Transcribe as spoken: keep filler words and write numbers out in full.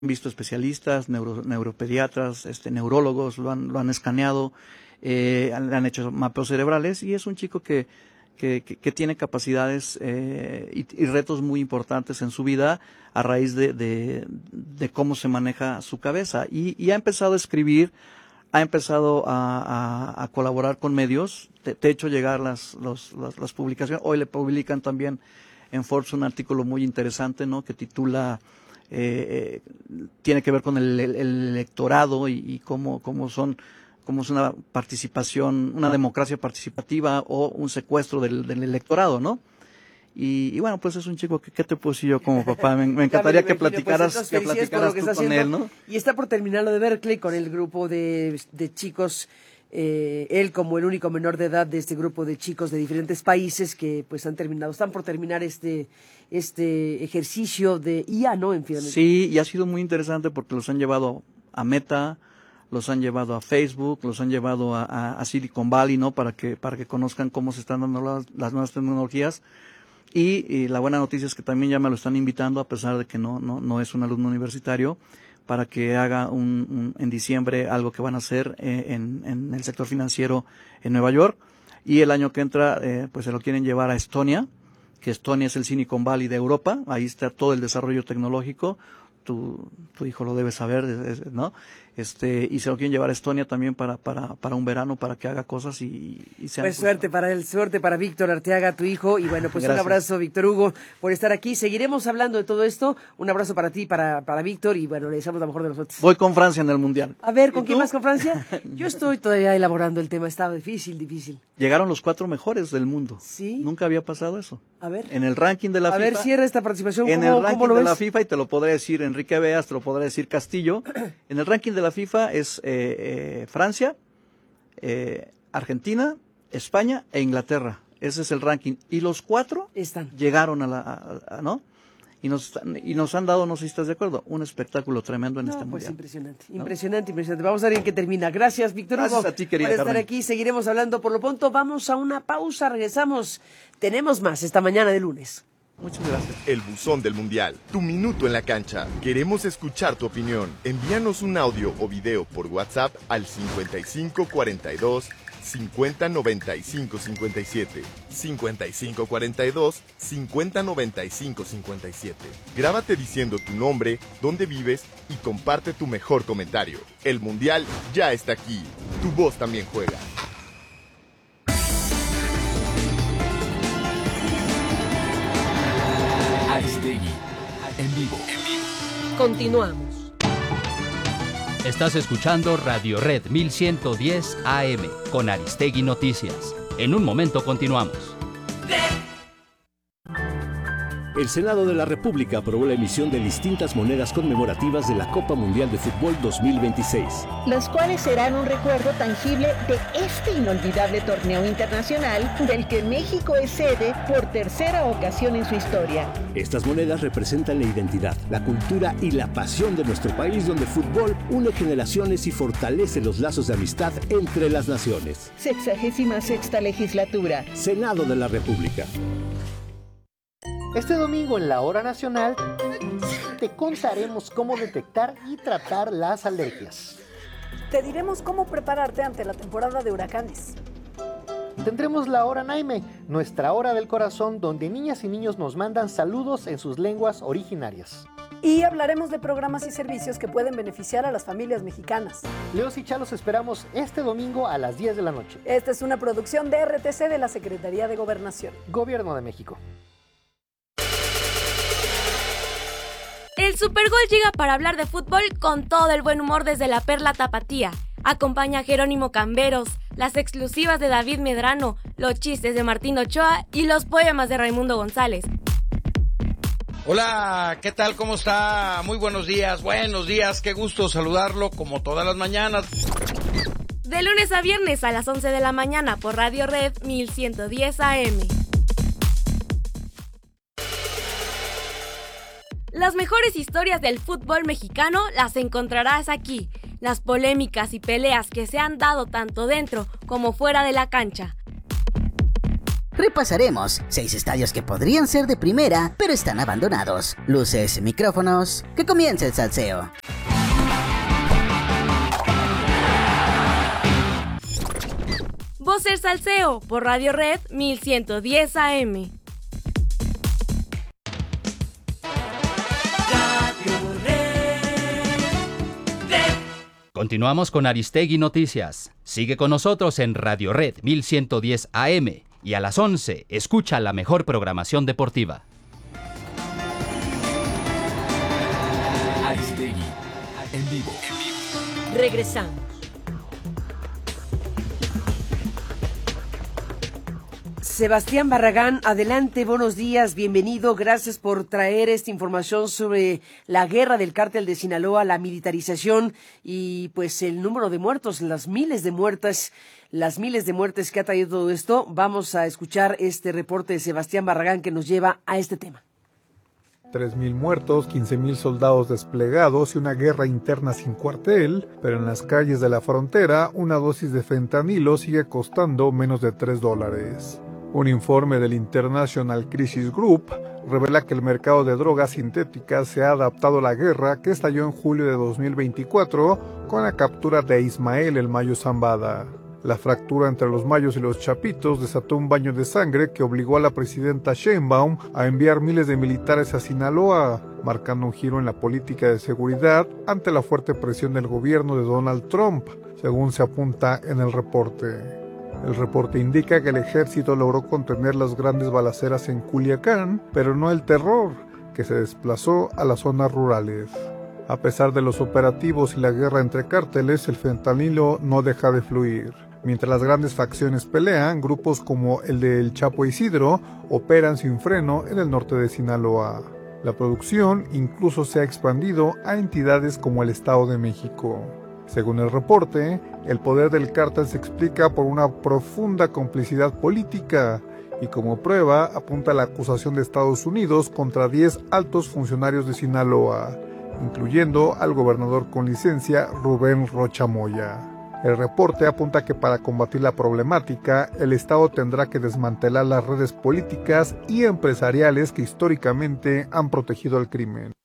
visto especialistas, neuro, neuropediatras, este, neurólogos, lo han, lo han escaneado, eh, han, han hecho mapeos cerebrales y es un chico que, que, que, que tiene capacidades eh, y, y retos muy importantes en su vida a raíz de, de, de cómo se maneja su cabeza y, y ha empezado a escribir, ha empezado a, a, a colaborar con medios, te, te he hecho llegar las, los, las, las publicaciones, hoy le publican también en Forbes un artículo muy interesante, ¿no?, que titula Eh, eh, tiene que ver con el, el, el electorado y, y cómo, cómo son, cómo es una participación, una democracia participativa o un secuestro del, del electorado, ¿no? Y, y bueno, pues es un chico que, ¿qué te puedo decir yo como papá? Me, me encantaría me que platicaras, pues que platicaras tú con él, ¿no? Y está por terminar lo de Berkeley con el grupo de, de chicos. Eh, él como el único menor de edad de este grupo de chicos de diferentes países que pues han terminado, están por terminar este este ejercicio de I A, ¿no? En fin. Sí, y ha sido muy interesante porque los han llevado a Meta, los han llevado a Facebook, los han llevado a, a, a Silicon Valley, ¿no? Para que para que conozcan cómo se están dando las, las nuevas tecnologías. Y, y la buena noticia es que también ya me lo están invitando, a pesar de que no no no es un alumno universitario, para que haga un, un, en diciembre algo que van a hacer eh, en, en el sector financiero en Nueva York, y el año que entra eh, pues se lo quieren llevar a Estonia, que Estonia es el Silicon Valley de Europa, ahí está todo el desarrollo tecnológico, tu, tu hijo lo debe saber, ¿no? Este, y se lo quieren llevar a Estonia también para, para, para un verano, para que haga cosas y, y sea. Pues suerte para él, suerte para Víctor Arteaga, tu hijo, y bueno, pues Gracias. Un abrazo, Víctor Hugo, por estar aquí. Seguiremos hablando de todo esto. Un abrazo para ti, para, para Víctor, y bueno, le deseamos lo mejor de nosotros. Voy con Francia en el Mundial. A ver, ¿con quién más con Francia? Yo estoy todavía elaborando el tema, estaba difícil, difícil. Llegaron los cuatro mejores del mundo. Sí. Nunca había pasado eso. A ver. En el ranking de la a FIFA. A ver, cierra esta participación. En ¿Cómo, el ranking cómo lo de ves? la FIFA, y te lo podré decir Enrique Beas, te lo podré decir Castillo. En el ranking de la FIFA es eh, eh, Francia, eh, Argentina, España e Inglaterra. Ese es el ranking. Y los cuatro Están. llegaron a la, a, a, ¿no? Y nos, y nos han dado, no sé si estás de acuerdo, un espectáculo tremendo en no, este pues mundial. impresionante, ¿no? impresionante, impresionante. Vamos a ver en qué termina. Gracias, Víctor Hugo. Gracias a ti, querida por estar Carmen. aquí. Seguiremos hablando. Por lo pronto, vamos a una pausa. Regresamos. Tenemos más esta mañana de lunes. Muchas gracias. El buzón del mundial, tu minuto en la cancha. Queremos escuchar tu opinión. Envíanos un audio o video por WhatsApp al cincuenta y cinco cuarenta y dos cincuenta noventa y cinco cincuenta y siete. cincuenta y cinco cuarenta y dos cincuenta noventa y cinco cincuenta y siete. Grábate diciendo tu nombre, dónde vives y comparte tu mejor comentario. El mundial ya está aquí. Tu voz también juega. Aristegui, en vivo. Continuamos. Estás escuchando Radio Red mil ciento diez A M con Aristegui Noticias. En un momento continuamos. El Senado de la República aprobó la emisión de distintas monedas conmemorativas de la Copa Mundial de Fútbol dos mil veintiséis. Las cuales serán un recuerdo tangible de este inolvidable torneo internacional del que México es sede por tercera ocasión en su historia. Estas monedas representan la identidad, la cultura y la pasión de nuestro país, donde el fútbol une generaciones y fortalece los lazos de amistad entre las naciones. Sexagésima sexta legislatura. Senado de la República. Este domingo en la Hora Nacional te contaremos cómo detectar y tratar las alergias. Te diremos cómo prepararte ante la temporada de huracanes. Tendremos la Hora Naime, nuestra hora del corazón, donde niñas y niños nos mandan saludos en sus lenguas originarias. Y hablaremos de programas y servicios que pueden beneficiar a las familias mexicanas. Leos y Chalos esperamos este domingo a las diez de la noche. Esta es una producción de R T C de la Secretaría de Gobernación. Gobierno de México. El Supergol llega para hablar de fútbol con todo el buen humor desde la Perla Tapatía. Acompaña a Jerónimo Camberos, las exclusivas de David Medrano, los chistes de Martín Ochoa y los poemas de Raimundo González. Hola, ¿qué tal? ¿Cómo está? Muy buenos días, buenos días, qué gusto saludarlo como todas las mañanas. De lunes a viernes a las once de la mañana por Radio Red mil ciento diez A M. Las mejores historias del fútbol mexicano las encontrarás aquí. Las polémicas y peleas que se han dado tanto dentro como fuera de la cancha. repasaremos seis estadios que podrían ser de primera, pero están abandonados. Luces, micrófonos, que comience el salseo. Voz del Salseo por Radio Red mil ciento diez A M. Continuamos con Aristegui Noticias. Sigue con nosotros en Radio Red mil ciento diez A M y a las once escucha la mejor programación deportiva. Aristegui en vivo. Regresamos. Sebastián Barragán, adelante, buenos días, bienvenido, gracias por traer esta información sobre la guerra del cártel de Sinaloa, la militarización y pues el número de muertos, las miles de muertes, las miles de muertes que ha traído todo esto. Vamos a escuchar este reporte de Sebastián Barragán que nos lleva a este tema. tres mil muertos, quince mil soldados desplegados y una guerra interna sin cuartel, pero en las calles de la frontera una dosis de fentanilo sigue costando menos de tres dólares. Un informe del International Crisis Group revela que el mercado de drogas sintéticas se ha adaptado a la guerra que estalló en julio de dos mil veinticuatro con la captura de Ismael el Mayo Zambada. La fractura entre los Mayos y los Chapitos desató un baño de sangre que obligó a la presidenta Sheinbaum a enviar miles de militares a Sinaloa, marcando un giro en la política de seguridad ante la fuerte presión del gobierno de Donald Trump, según se apunta en el reporte. El reporte indica que el ejército logró contener las grandes balaceras en Culiacán, pero no el terror, que se desplazó a las zonas rurales. A pesar de los operativos y la guerra entre cárteles, el fentanilo no deja de fluir. Mientras las grandes facciones pelean, grupos como el de El Chapo Isidro operan sin freno en el norte de Sinaloa. La producción incluso se ha expandido a entidades como el Estado de México. Según el reporte, el poder del cártel se explica por una profunda complicidad política y como prueba apunta la acusación de Estados Unidos contra diez altos funcionarios de Sinaloa, incluyendo al gobernador con licencia Rubén Rocha Moya. El reporte apunta que para combatir la problemática, el Estado tendrá que desmantelar las redes políticas y empresariales que históricamente han protegido al crimen.